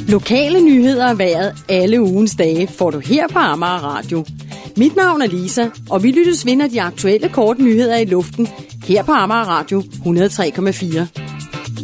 Lokale nyheder og vejret alle ugens dage får du her på Amager Radio. Mit navn er Lisa, og vi lyttes vinder de aktuelle korte nyheder i luften her på Amager Radio 103,4.